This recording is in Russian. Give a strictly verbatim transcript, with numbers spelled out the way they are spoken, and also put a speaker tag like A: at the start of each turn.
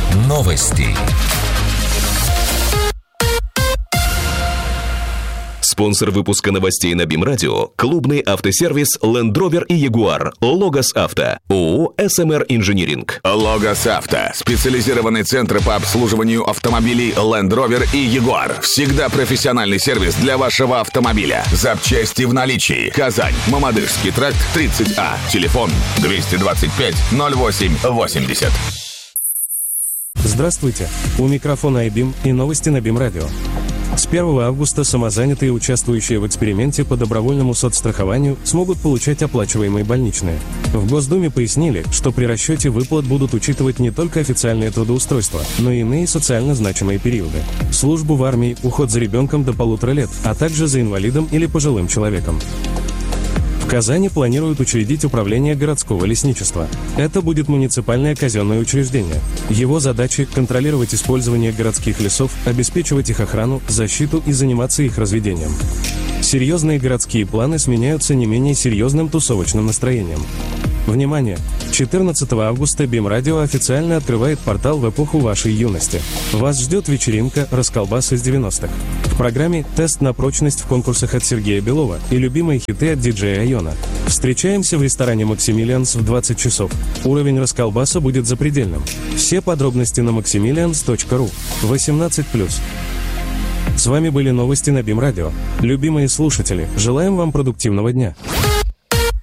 A: Новости. Спонсор выпуска новостей на БИМ-радио – клубный автосервис Land Rover и Jaguar. Логос Авто. ООО эс эм эр Инжиниринг.
B: Логос Авто. Специализированный центр по обслуживанию автомобилей Land Rover и Jaguar. Всегда профессиональный сервис для вашего автомобиля. Запчасти в наличии. Казань. Мамадышский тракт, тридцать А. Телефон двести двадцать пять ноль восемь восемьдесят.
C: Здравствуйте. У микрофона iBIM и новости на БИМ-радио. С первого августа самозанятые, участвующие в эксперименте по добровольному соцстрахованию, смогут получать оплачиваемые больничные. В Госдуме пояснили, что при расчете выплат будут учитывать не только официальное трудоустройство, но и иные социально значимые периоды. Службу в армии, уход за ребенком до полутора лет, а также за инвалидом или пожилым человеком. В Казани планируют учредить управление городского лесничества. Это будет муниципальное казенное учреждение. Его задачи – контролировать использование городских лесов, обеспечивать их охрану, защиту и заниматься их разведением. Серьезные городские планы сменяются не менее серьезным тусовочным настроением. Внимание! четырнадцатого августа БИМ-радио официально открывает портал в эпоху вашей юности. Вас ждет вечеринка «Расколбас из девяностых». В программе тест на прочность в конкурсах от Сергея Белова и любимые хиты от диджея Айона. Встречаемся в ресторане «Максимилианс» в двадцать часов. Уровень расколбаса будет запредельным. Все подробности на максимилианс точка ру. восемнадцать плюс. С вами были новости на БИМ-радио. Любимые слушатели, желаем вам продуктивного дня.